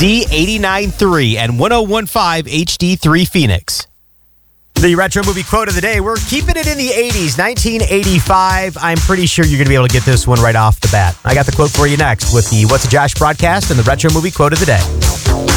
Z89.3 and 101.5 HD3 Phoenix. The retro movie quote of the day, we're keeping it in the 80s, 1985. I'm pretty sure you're going to be able to get this one right off the bat. I got the quote for you next with the What's a Josh broadcast and the retro movie quote of the day.